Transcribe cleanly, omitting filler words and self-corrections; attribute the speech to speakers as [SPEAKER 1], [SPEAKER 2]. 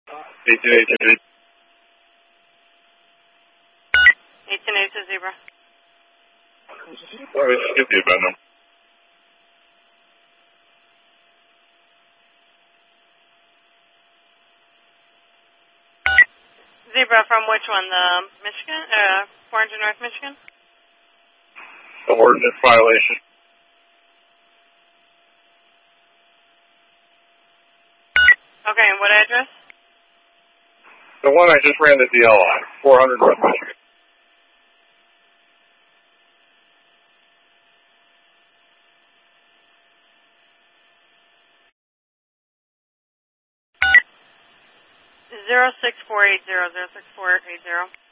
[SPEAKER 1] 1882.
[SPEAKER 2] 1882 Zebra.
[SPEAKER 1] Let me skip the event number.
[SPEAKER 2] Zebra from which one? The Michigan? 400 North Michigan?
[SPEAKER 1] The ordinance violation.
[SPEAKER 2] Okay, and what address?
[SPEAKER 1] The one I just ran the DL on, 400 North Michigan.
[SPEAKER 2] Zero 06480.